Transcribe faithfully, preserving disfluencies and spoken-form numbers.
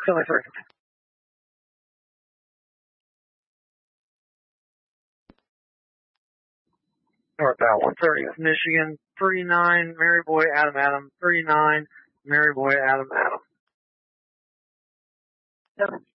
seventy-three. Northbound one thirtieth, Michigan, three nine, Mary Boy, Adam, Adam, three nine, Mary Boy, Adam, Adam. Seven.